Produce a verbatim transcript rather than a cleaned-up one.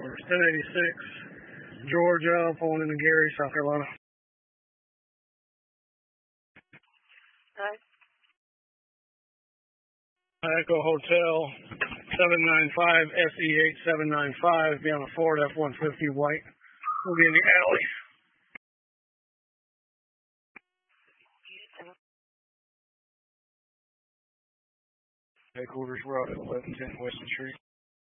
ten eighty-six, Georgia, pulling into Gary, South Carolina. Hi. Echo Hotel, seven nine five, S E eight seven nine five, be on a Ford F one fifty white. We'll be in the alley. Headquarters, we're out at eleven ten Weston Street.